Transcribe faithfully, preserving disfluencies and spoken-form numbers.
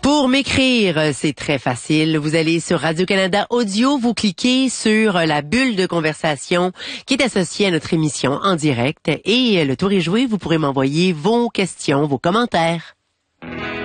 Pour m'écrire, c'est très facile. Vous allez sur Radio-Canada Audio, vous cliquez sur la bulle de conversation qui est associée à notre émission en direct et le tour est joué. Vous pourrez m'envoyer vos questions, vos commentaires.